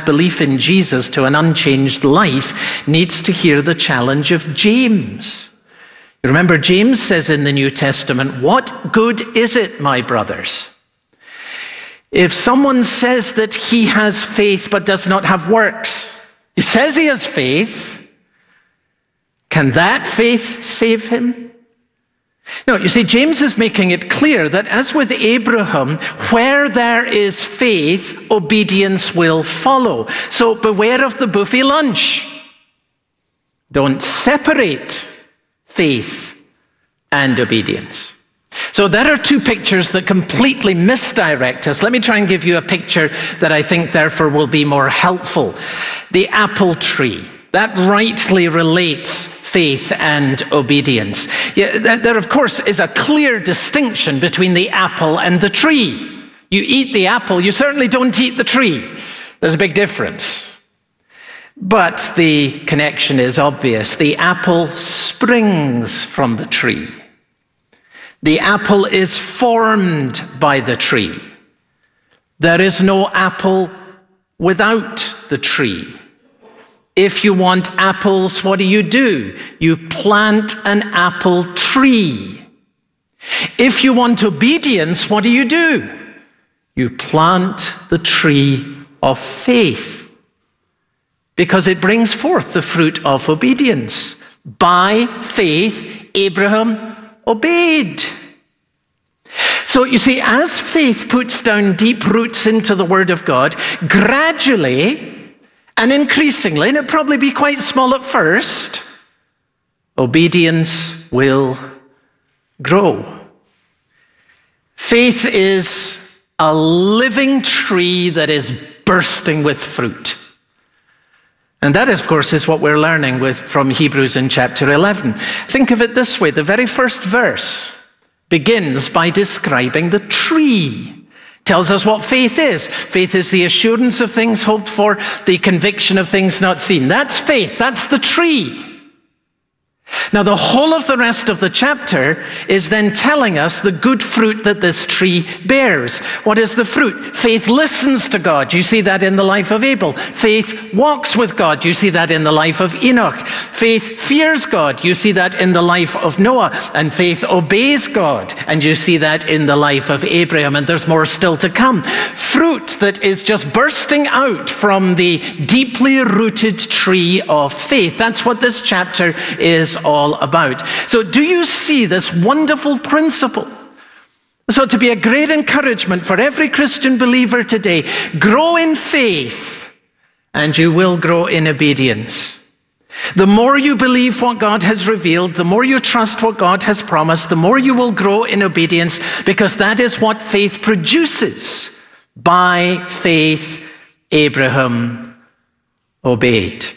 belief in Jesus to an unchanged life needs to hear the challenge of James. You remember James says in the New Testament, "What good is it, my brothers, if someone says that he has faith but does not have works?" He says he has faith. Can that faith save him? No, you see, James is making it clear that as with Abraham, where there is faith, obedience will follow. So beware of the buffet lunch. Don't separate faith and obedience. So there are two pictures that completely misdirect us. Let me try and give you a picture that I think therefore will be more helpful. The apple tree, that rightly relates faith and obedience. Yeah, there, of course, is a clear distinction between the apple and the tree. You eat the apple, you certainly don't eat the tree. There's a big difference. But the connection is obvious. The apple springs from the tree. The apple is formed by the tree. There is no apple without the tree. If you want apples, what do? You plant an apple tree. If you want obedience, what do? You plant the tree of faith, because it brings forth the fruit of obedience. By faith, Abraham obeyed. So you see, as faith puts down deep roots into the Word of God, gradually and increasingly, and it'll probably be quite small at first, obedience will grow. Faith is a living tree that is bursting with fruit. And that, of course, is what we're learning from Hebrews in chapter 11. Think of it this way. The very first verse begins by describing the tree. Tells us what faith is. Faith is the assurance of things hoped for, the conviction of things not seen. That's faith. That's the tree. Now, the whole of the rest of the chapter is then telling us the good fruit that this tree bears. What is the fruit? Faith listens to God. You see that in the life of Abel. Faith walks with God. You see that in the life of Enoch. Faith fears God. You see that in the life of Noah. And faith obeys God. And you see that in the life of Abraham. And there's more still to come. Fruit that is just bursting out from the deeply rooted tree of faith. That's what this chapter is all about. So do you see this wonderful principle? So to be a great encouragement for every Christian believer today, grow in faith and you will grow in obedience. The more you believe what God has revealed, the more you trust what God has promised, the more you will grow in obedience, because that is what faith produces. By faith, Abraham obeyed.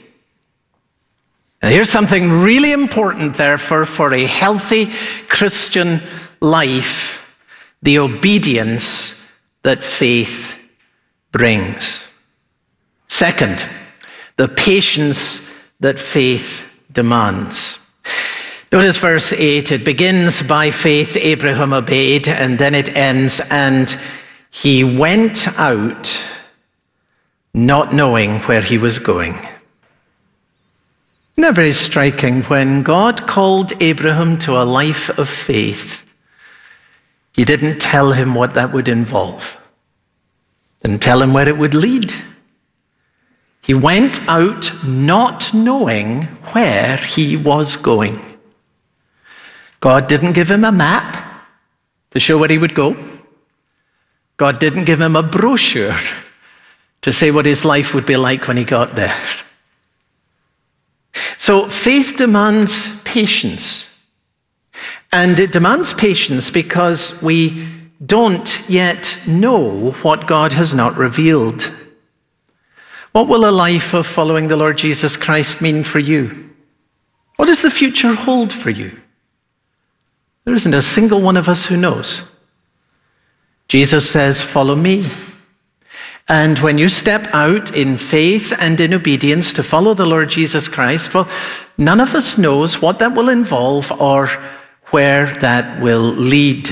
Now, here's something really important, therefore, for a healthy Christian life: the obedience that faith brings. Second, the patience that faith demands. Notice verse 8. It begins, by faith Abraham obeyed, and then it ends, and he went out not knowing where he was going. Isn't that very striking? When God called Abraham to a life of faith, he didn't tell him what that would involve. Didn't tell him where it would lead. He went out not knowing where he was going. God didn't give him a map to show where he would go. God didn't give him a brochure to say what his life would be like when he got there. So faith demands patience. And it demands patience because we don't yet know what God has not revealed. What will a life of following the Lord Jesus Christ mean for you? What does the future hold for you? There isn't a single one of us who knows. Jesus says, "Follow me." And when you step out in faith and in obedience to follow the Lord Jesus Christ, well, none of us knows what that will involve or where that will lead.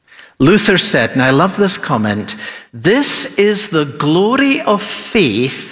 Luther said, and I love this comment, "This is the glory of faith